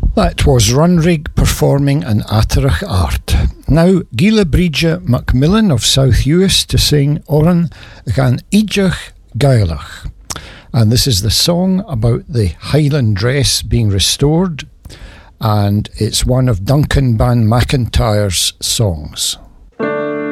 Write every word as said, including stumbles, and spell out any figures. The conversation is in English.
That was Runrig performing an Atterach Art. Now, Gila Bridge Macmillan of South Uist to sing Oran gan Idjach Gaelach. And this is the song about the Highland dress being restored, and it's one of Duncan Ban McIntyre's songs.